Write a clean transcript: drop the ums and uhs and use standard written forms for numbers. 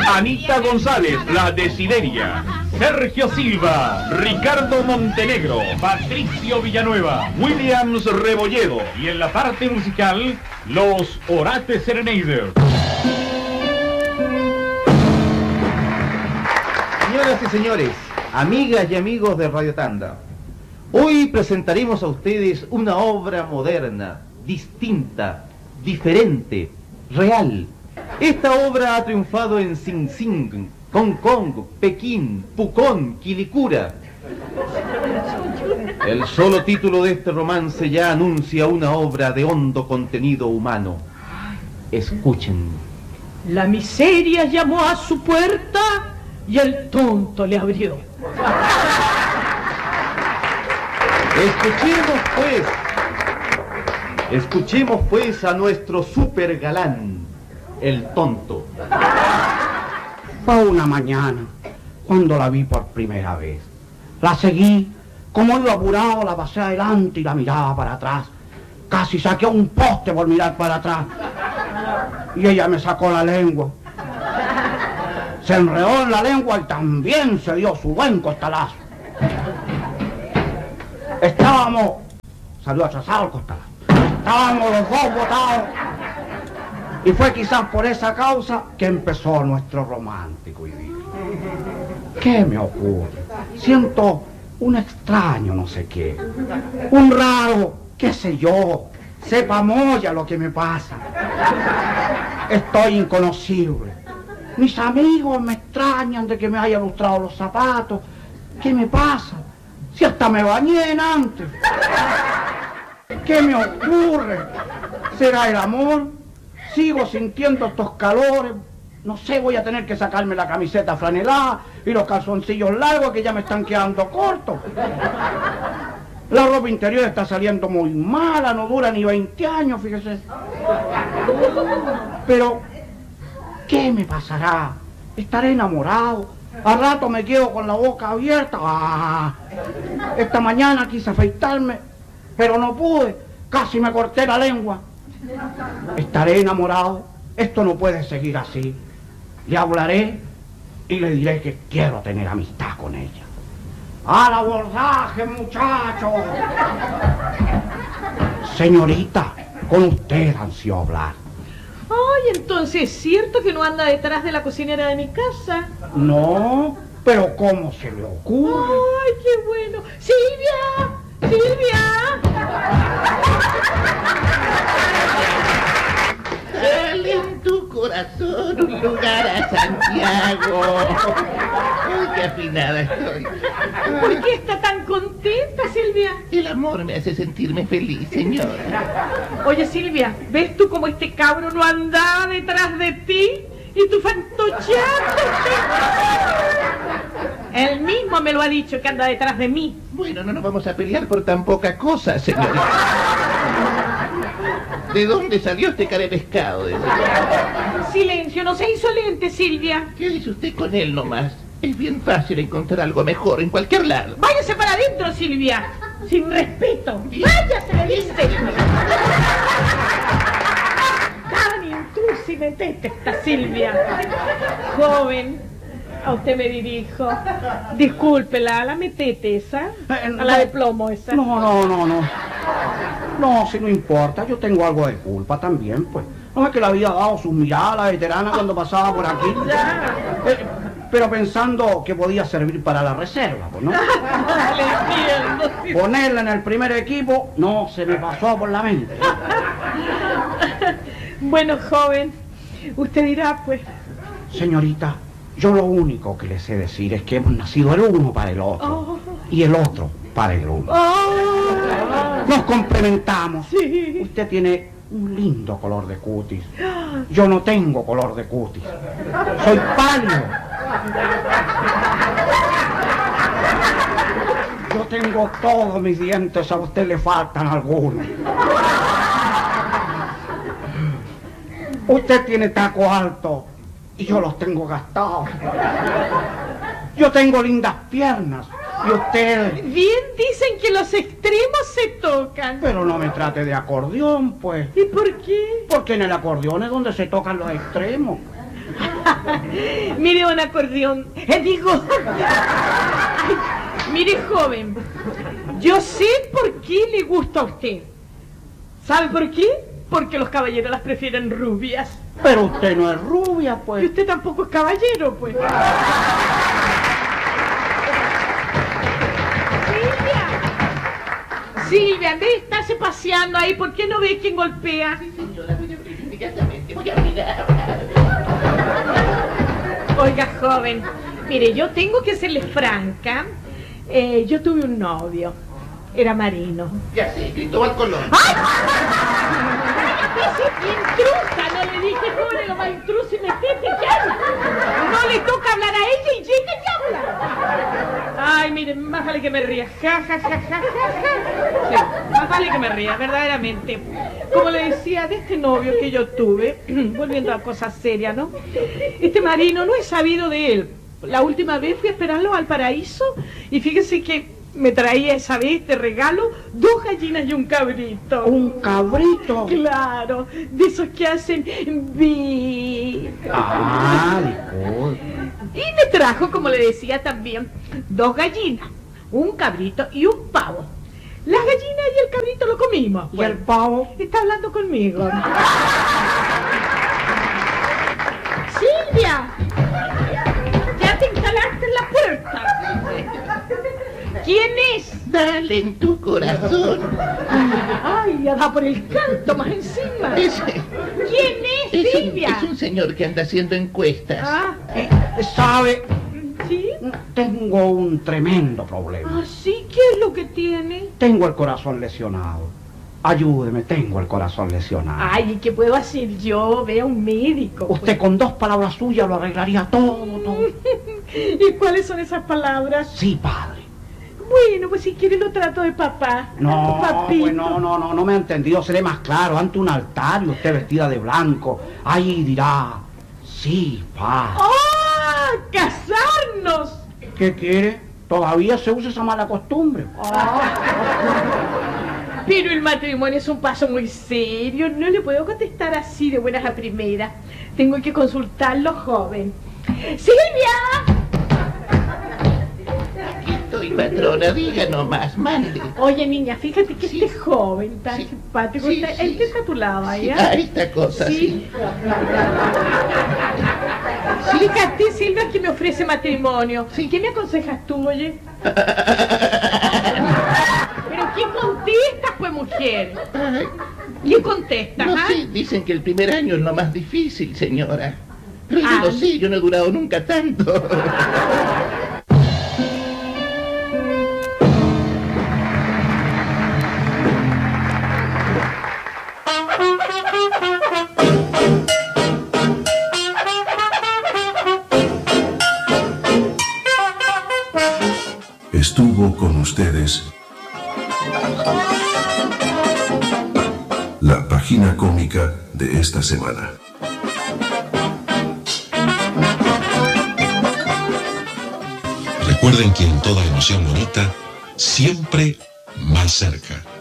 Anita González, la Desideria. Sergio Silva, Ricardo Montenegro, Patricio Villanueva, Williams Rebolledo. Y en la parte musical, los Orate Serenaders. Señoras y señores, amigas y amigos de Radio Tanda, hoy presentaremos a ustedes una obra moderna, distinta, diferente, real. Esta obra ha triunfado en Sing Sing, Hong Kong, Pekín, Pucón, Quilicura. El solo título de este romance ya anuncia una obra de hondo contenido humano. Escuchen. La miseria llamó a su puerta y el tonto le abrió. Escuchemos pues a nuestro super galán, el tonto. Fue una mañana cuando la vi por primera vez. La seguí, como iba apurado, la pasé adelante y la miraba para atrás. Casi saqué un poste por mirar para atrás. Y ella me sacó la lengua. Se enredó en la lengua y también se dio su buen costalazo. Salió atrasado el costalazo. Estábamos los dos botados. Y fue quizás por esa causa que empezó nuestro romántico idilio. ¿Qué me ocurre? Siento un extraño no sé qué. Un raro, qué sé yo. Sepa moya lo que me pasa. Estoy inconocible. Mis amigos me extrañan de que me haya lustrado los zapatos. ¿Qué me pasa? Si hasta me bañé antes. ¿Qué me ocurre? ¿Será el amor? Sigo sintiendo estos calores. No sé, voy a tener que sacarme la camiseta franelada y los calzoncillos largos que ya me están quedando cortos. La ropa interior está saliendo muy mala, no dura ni 20 años, fíjese. Pero, ¿qué me pasará? ¿Estaré enamorado? Al rato me quedo con la boca abierta. Esta mañana quise afeitarme, pero no pude. Casi me corté la lengua. ¿Estaré enamorado? Esto no puede seguir así. Le hablaré y le diré que quiero tener amistad con ella. ¡Al abordaje, muchachos! Señorita, con usted ansío hablar. Ay, entonces, ¿es cierto que no anda detrás de la cocinera de mi casa? No, pero ¿cómo se le ocurre? Ay, qué bueno. ¡Silvia! ¡Silvia! Dale en tu corazón un lugar a Santiago. Ay, qué afinada estoy. ¿Por qué está tan contenta, Silvia? El amor me hace sentirme feliz, señora. Oye, Silvia, ¿ves tú cómo este cabro no andaba detrás de ti? Y tú fantocheándote. Él mismo me lo ha dicho, que anda detrás de mí. Bueno, no nos vamos a pelear por tan poca cosa, señora. ¿De dónde salió este cara de pescado? Silencio, no sea insolente, Silvia. ¿Qué dice usted con él nomás? Es bien fácil encontrar algo mejor en cualquier lado. Váyase para adentro, Silvia. Sin respeto. Váyase, me dice. Tan intrusa y metete esta Silvia. Joven, a usted me dirijo. Discúlpela, a la metete esa. A la de plomo esa. No. No, si no importa, yo tengo algo de culpa también, pues. No es que le había dado sus miradas a la veterana cuando pasaba por aquí. Pero pensando que podía servir para la reserva, pues, ¿no? Le entiendo. Sí. Ponerla en el primer equipo no se me pasó por la mente. Bueno, joven, usted dirá, pues. Señorita, yo lo único que le sé decir es que hemos nacido el uno para el otro y el otro para el uno. Nos complementamos. Sí. Usted tiene un lindo color de cutis. Yo no tengo color de cutis. Soy pálido. Yo tengo todos mis dientes, a usted le faltan algunos. Usted tiene taco alto y yo los tengo gastados. Yo tengo lindas piernas y usted... Bien dicen que los extremos se tocan. Pero no me trate de acordeón, pues. ¿Y por qué? Porque en el acordeón es donde se tocan los extremos. Mire, un acordeón. Ay, mire, joven, yo sé por qué le gusta a usted. ¿Sabe por qué? Porque los caballeros las prefieren rubias. Pero usted no es rubia, Y pues. usted tampoco es caballero, pues. Silvia, en vez de estarse paseando ahí, ¿por qué no ve quién golpea? Señora, voy a abrir inmediatamente, voy a mirar. Oiga, joven, mire, yo tengo que serle franca. Yo tuve un novio, era marino. Ya sé, Cristóbal Colón. Intrusa, no le dije, joven, lo más intruso y metete ya. No le toca hablar a ella y llega y habla. Ay, mire, más vale que me ría. Ja, ja, ja, ja, ja, ja. Sí, más vale que me ría, verdaderamente. Como le decía, de este novio que yo tuve, volviendo a cosas serias, ¿no? Este marino, no he sabido de él. La última vez fui a esperarlo al paraíso y fíjese que me traía esa vez de regalo 2 gallinas y un cabrito. ¿Un cabrito? Claro, de esos que hacen bi. Disculpe. Y me trajo, como le decía también, 2 gallinas, un cabrito y un pavo. Las gallinas y el cabrito lo comimos. ¿Y el pavo? Está hablando conmigo. Silvia, ya te instalaste en la puerta. ¿Quién es? Dale en tu corazón. Ay, ya da por el canto más encima. ¿Quién es, Silvia? Es un señor que anda haciendo encuestas. Ah, ¿Sabe? ¿sí? Tengo un tremendo problema. Ah, sí, ¿qué es lo que tiene? Tengo el corazón lesionado. Ayúdeme, tengo el corazón lesionado. Ay, ¿y qué puedo hacer yo? Ve a un médico. Usted con 2 palabras suyas lo arreglaría todo. ¿Y cuáles son esas palabras? Sí, padre. Bueno, pues si quiere lo trato de papá. No, papito. pues no me ha entendido. Seré más claro. Ante un altar y usted vestida de blanco. Ahí dirá, sí, padre. ¡Ah! ¡Casarnos! ¿Qué quiere? Todavía se usa esa mala costumbre. Pero el matrimonio es un paso muy serio. No le puedo contestar así de buenas a primeras. Tengo que consultarlo, joven. ¡Silvia! Estoy, patrona, diga nomás, mande. Oye, niña, fíjate que Sí. este joven tan Sí. simpático. Sí, Está, sí, ¿el que está a tu lado ahí? Sí, esta cosa, sí. Fíjate, Silvia, que me ofrece matrimonio. Sí. ¿Qué me aconsejas tú, oye? ¿Pero qué contestas, pues, mujer? Ay, ¿Qué contestas, no ah? sé, dicen que el primer año es lo más difícil, señora. Pero yo no sé, yo no he durado nunca tanto. Estuvo con ustedes la página cómica de esta semana. Recuerden que en toda emoción bonita, siempre más cerca.